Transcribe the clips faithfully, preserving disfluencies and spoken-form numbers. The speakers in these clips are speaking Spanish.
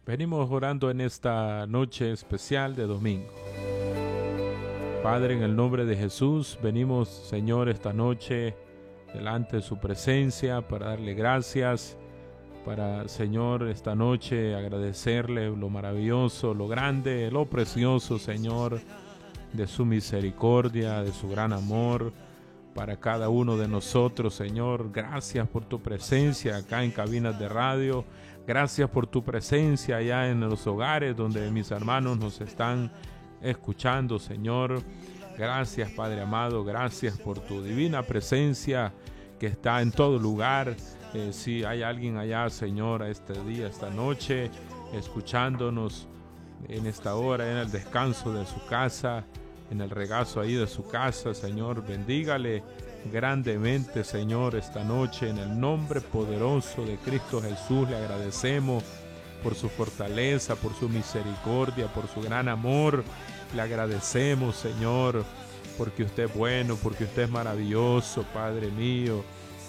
Venimos orando en esta noche especial de domingo. Padre, en el nombre de Jesús, venimos, Señor, esta noche delante de su presencia para darle gracias, para, Señor, esta noche agradecerle lo maravilloso, lo grande, lo precioso, Señor, de su misericordia, de su gran amor para cada uno de nosotros, Señor. Gracias por tu presencia acá en cabinas de radio. Gracias por tu presencia allá en los hogares donde mis hermanos nos están escuchando, Señor. Gracias, Padre amado. Gracias por tu divina presencia que está en todo lugar. Eh, si hay alguien allá, Señor, a este día, esta noche, escuchándonos en esta hora, en el descanso de su casa, en el regazo ahí de su casa, Señor, bendígale grandemente, Señor, esta noche. En el nombre poderoso de Cristo Jesús le agradecemos por su fortaleza, por su misericordia, por su gran amor. Le agradecemos, Señor, porque usted es bueno, porque usted es maravilloso, Padre mío.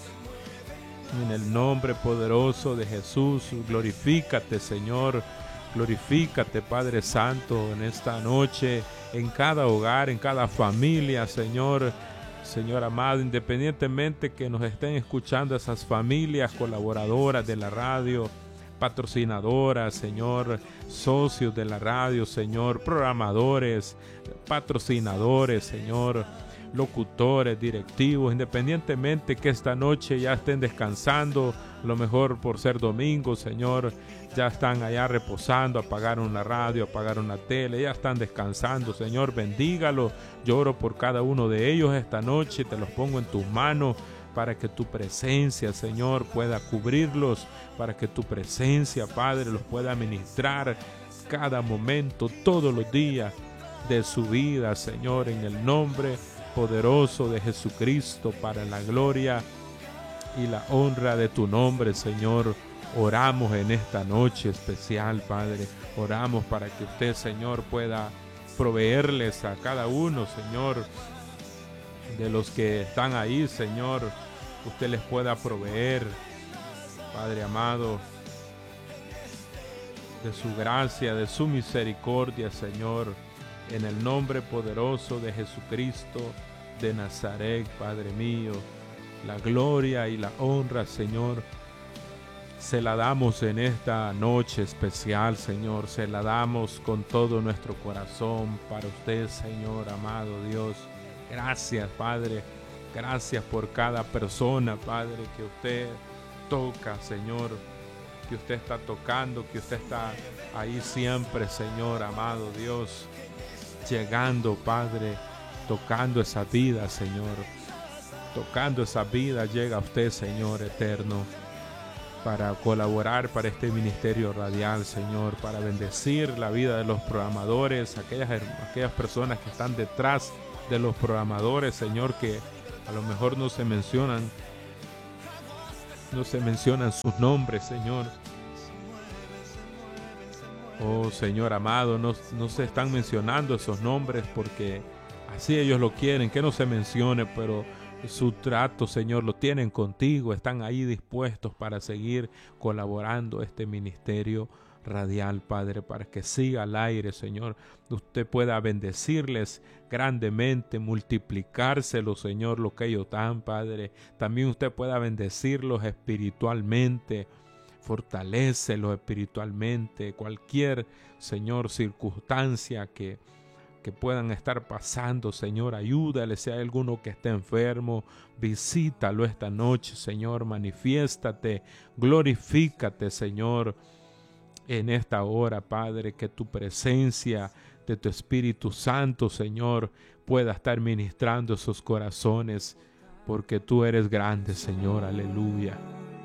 En el nombre poderoso de Jesús, glorifícate, Señor. Glorifícate, Padre Santo, en esta noche, en cada hogar, en cada familia, Señor. Señor amado, independientemente que nos estén escuchando esas familias colaboradoras de la radio, patrocinadoras, Señor, socios de la radio, Señor, programadores, patrocinadores, Señor, locutores, directivos, independientemente que esta noche ya estén descansando, a lo mejor por ser domingo, Señor, ya están allá reposando, apagaron la radio, apagaron la tele, ya están descansando, Señor, bendígalo. Lloro por cada uno de ellos esta noche, te los pongo en tus manos para que tu presencia, Señor, pueda cubrirlos, para que tu presencia, Padre, los pueda ministrar cada momento, todos los días de su vida, Señor, en el nombre poderoso de Jesucristo, para la gloria y la honra de tu nombre, Señor. Oramos en esta noche especial, Padre. Oramos para que usted, Señor, pueda proveerles a cada uno, Señor, de los que están ahí, Señor. Usted les pueda proveer, Padre amado, de su gracia, de su misericordia, Señor. En el nombre poderoso de Jesucristo de Nazaret, Padre mío, la gloria y la honra, Señor, se la damos en esta noche especial, Señor. Se la damos con todo nuestro corazón para usted, Señor, amado Dios. Gracias, Padre. Gracias por cada persona, Padre, que usted toca, Señor. Que usted está tocando, que usted está ahí siempre, Señor, amado Dios. Llegando, Padre, tocando esa vida, Señor. Tocando esa vida llega usted, Señor eterno, para colaborar para este ministerio radial, Señor, para bendecir la vida de los programadores, aquellas, aquellas personas que están detrás de los programadores, Señor, que a lo mejor no se mencionan, no se mencionan sus nombres, Señor. Oh, Señor amado, no, no se están mencionando esos nombres porque así ellos lo quieren, que no se mencione, pero su trato, Señor, lo tienen contigo, están ahí dispuestos para seguir colaborando este ministerio radial, Padre, para que siga al aire, Señor. Usted pueda bendecirles grandemente, multiplicárselo, Señor, lo que ellos dan, Padre. También usted pueda bendecirlos espiritualmente, fortalécelos espiritualmente, cualquier, Señor, circunstancia que que puedan estar pasando, Señor, ayúdale. Si hay alguno que esté enfermo, visítalo esta noche, Señor, manifiéstate, glorifícate, Señor, en esta hora, Padre, que tu presencia de tu Espíritu Santo, Señor, pueda estar ministrando esos corazones, porque tú eres grande, Señor, aleluya.